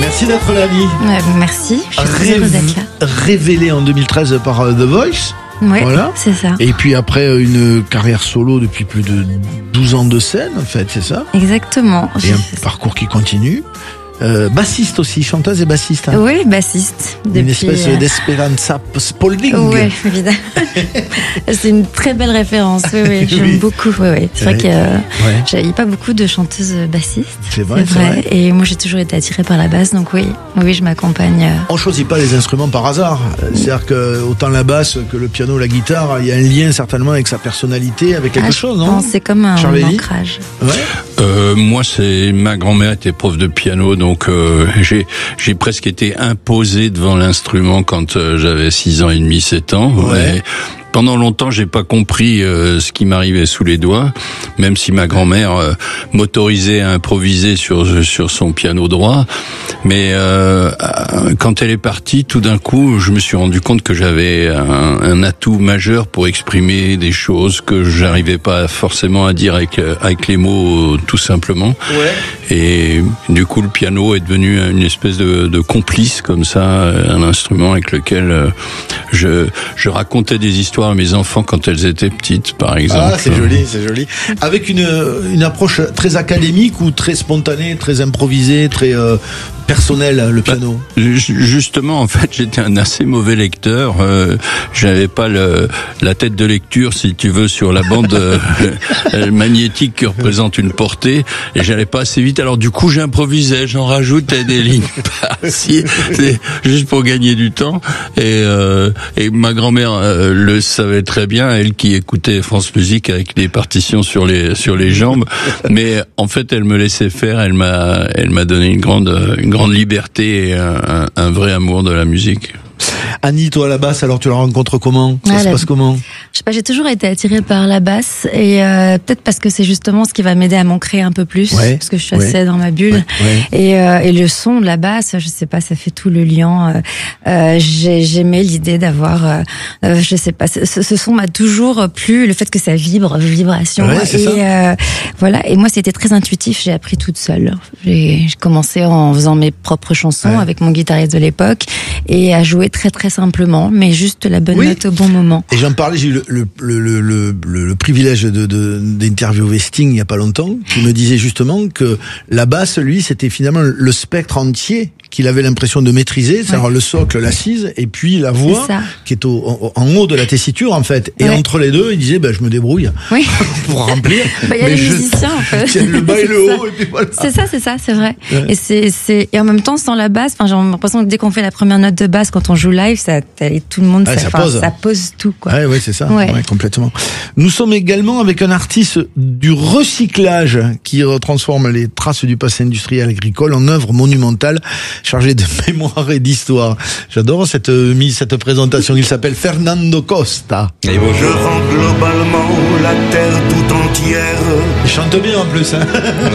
Merci d'être là, Annie. Merci, je suis heureuse d'être là. Révélée en 2013 par The Voice. Ouais, voilà. C'est ça. Et puis après, une carrière solo depuis plus de 12 ans de scène, en fait, c'est ça? Exactement. Et un parcours qui continue. Bassiste aussi, chanteuse et bassiste. Hein. Oui, bassiste. Une espèce d'Esperanza Spalding. Oui, évidemment. C'est une très belle référence. Oui, j'aime beaucoup. Oui. C'est vrai qu'il n'y a pas beaucoup de chanteuses bassistes. C'est vrai. Et moi, j'ai toujours été attirée par la basse, donc oui, je m'accompagne. On choisit pas les instruments par hasard. C'est-à-dire que autant la basse que le piano, la guitare, il y a un lien certainement avec sa personnalité, avec quelque chose, non? C'est comme un ancrage. Ouais. Moi, ma grand-mère était prof de piano, donc j'ai presque été imposé devant l'instrument quand j'avais 6 ans et demi, 7 ans. Ouais. Et pendant longtemps, j'ai pas compris ce qui m'arrivait sous les doigts, même si ma grand-mère m'autorisait à improviser sur son piano droit. Mais quand elle est partie, tout d'un coup, je me suis rendu compte que j'avais un atout majeur pour exprimer des choses que j'arrivais pas forcément à dire avec les mots, tout simplement. Ouais. Et du coup, le piano est devenu une espèce de complice comme ça, un instrument avec lequel je racontais des histoires à mes enfants quand elles étaient petites, par exemple. Ah, c'est joli. Avec une approche très académique ou très spontanée, très improvisée, très personnelle, le piano. Justement, en fait, j'étais un assez mauvais lecteur. J'avais pas la tête de lecture, si tu veux, sur la bande magnétique qui représente une portée, et j'allais pas assez vite. Alors du coup, j'improvisais, j'en rajoutais des lignes par-ci, juste pour gagner du temps. Et ma grand-mère le savait très bien, elle qui écoutait France Musique avec des partitions sur les jambes. Mais en fait, elle me laissait faire. Elle m'a donné une grande liberté et un vrai amour de la musique. Annie, toi, à la basse, alors tu la rencontres comment? Ça se passe comment? Je sais pas, j'ai toujours été attirée par la basse et peut-être parce que c'est justement ce qui va m'aider à m'ancrer un peu plus, parce que je suis assez dans ma bulle. Et le son de la basse, je sais pas, ça fait tout le lien. J'aimais l'idée d'avoir, je sais pas, ce son m'a toujours plu, le fait que ça vibration. Voilà. Et moi, c'était très intuitif. J'ai appris toute seule. J'ai commencé en faisant mes propres chansons avec mon guitariste de l'époque et à jouer très très simplement, mais juste la bonne note au bon moment. Et j'en parlais, j'ai eu le privilège d'interviewer Sting il y a pas longtemps, qui me disait justement que la basse, lui, c'était finalement le spectre entier qu'il avait l'impression de maîtriser, c'est-à-dire le socle, l'assise, et puis la voix qui est en haut de la tessiture en fait. Et entre les deux, il disait je me débrouille pour remplir. Il y a les musiciens en fait. Tiens le bas et le haut et puis voilà. C'est ça, c'est vrai. Et et en même temps sans la basse, j'ai l'impression que dès qu'on fait la première note de basse quand on joue live, tout le monde ça pose tout quoi. Ouais, c'est ça. Ouais, complètement. Nous sommes également avec un artiste du recyclage qui transforme les traces du passé industriel agricole en œuvre monumentale chargée de mémoire et d'histoire. J'adore cette présentation. Il s'appelle Fernando Costa. Et je rends globalement la terre tout entière. Il chante bien en plus. Hein.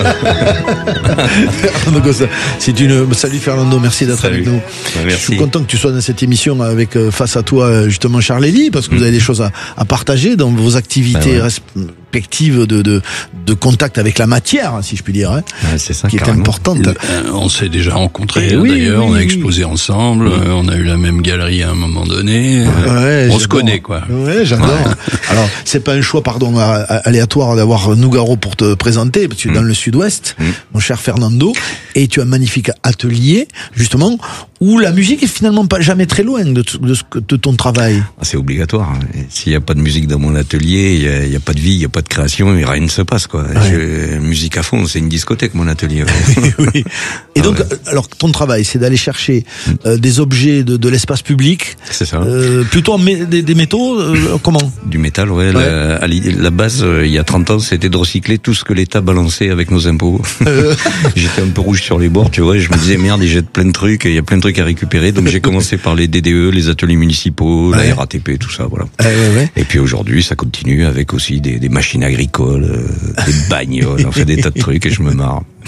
Fernando Costa. Salut Fernando, merci d'être avec nous. Merci. Je suis content que tu sois dans cette émission avec face à toi justement Charles-Élie, parce que vous avez des choses à partager dans vos activités respectives de contact avec la matière, si je puis dire, c'est ça, qui carrément. est importante. On s'est déjà rencontrés d'ailleurs, on a exposé ensemble, on a eu la même galerie à un moment donné. On se connaît quoi. Ouais, j'adore. Alors c'est pas un choix aléatoire d'avoir Nougaro pour te présenter, parce que tu es dans le sud-ouest, mon cher Fernando, et tu as un magnifique atelier justement où la musique est finalement pas jamais très loin de ton travail. C'est obligatoire. S'il n'y a pas de musique dans mon atelier, il y a pas de vie, il y a pas de création, et rien ne se passe quoi. Musique à fond, c'est une discothèque mon atelier. Oui. Et donc, alors ton travail, c'est d'aller chercher des objets de l'espace public. C'est ça. Plutôt des métaux, comment? Du métal, la base, il y a 30 ans, c'était de recycler tout ce que l'État balançait avec nos impôts. J'étais un peu rouge sur les bords, tu vois, et je me disais merde, ils jettent plein de trucs, et il y a plein de trucs à récupérer. Donc j'ai commencé par les DDE, les ateliers municipaux, la RATP, tout ça, voilà. Et puis aujourd'hui, ça continue avec aussi des machines agricoles, des bagnoles, on fait des tas de trucs et je me marre.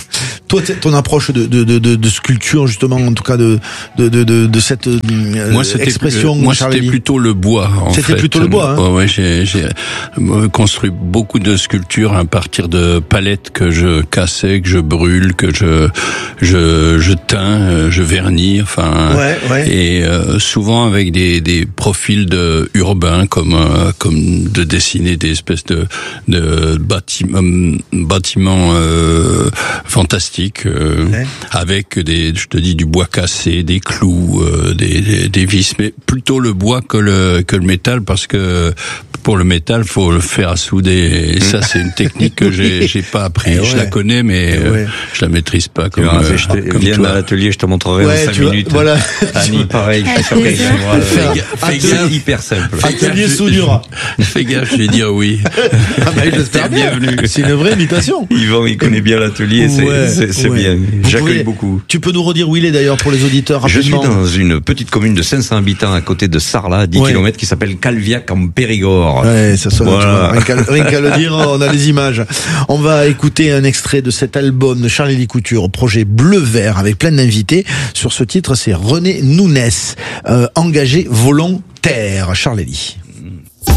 Toi, ton approche de sculpture, justement, en tout cas de cette expression. Moi, c'était plutôt le bois. C'était plutôt le bois. Hein. Ouais, j'ai construit beaucoup de sculptures à partir de palettes que je cassais, que je brûle, que je teins, je vernis. Enfin, et souvent avec des profils urbains, comme de dessiner des espèces de bâtiments fantastiques. Avec je te dis, du bois cassé, des clous, des vis, mais plutôt le bois que le métal, parce que pour le métal, faut le faire à souder. Et ça, c'est une technique que j'ai pas appris. Je la connais, mais je la maîtrise pas. Viens à l'atelier, je te montrerai en 5 minutes. Voilà. Annie, pareil. Fais gaffe, hyper simple. Atelier soudure. Fais gaffe, je vais dire oui. J'espère bien. C'est une vraie invitation. Yvan, il connaît bien l'atelier. C'est bien. J'accueille beaucoup. Tu peux nous redire où il est d'ailleurs pour les auditeurs rapidement? Je suis dans une petite commune de 500 habitants à côté de Sarlat, 10 km, qui s'appelle Calviac en Périgord. Ouais, ça sonne. Voilà. Rien qu'à le dire, on a les images. On va écouter un extrait de cet album de Charles-Élie Couture, projet bleu-vert, avec plein d'invités. Sur ce titre, c'est René Nounès, engagé volontaire. Charles-Élie.